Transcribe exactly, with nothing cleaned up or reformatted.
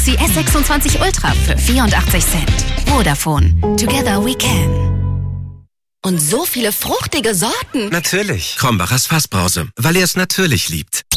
Die S sechsundzwanzig Ultra für vierundachtzig Cent. Vodafone. Together we can. Und so viele fruchtige Sorten. Natürlich. Krombacher Fassbrause, weil er es natürlich liebt.